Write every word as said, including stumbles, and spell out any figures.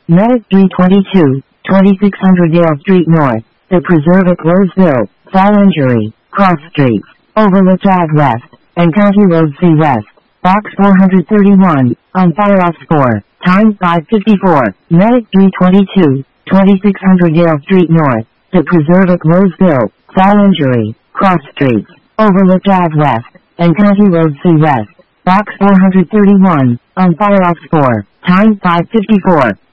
Medic three twenty-two, twenty-six hundred Yale Street North, The Preserve at Roseville, Fall Injury, Cross Streets, Overlook Ave West, and County Road C West. Box four thirty-one, on fire off score, time five fifty-four, Medic three twenty-two, twenty-six hundred Yale Street North, The Preserve at Roseville, Fall Injury, Cross Streets, Overlook Ave West, and County Road C West. Box four thirty-one, on fire off score, time five fifty-four.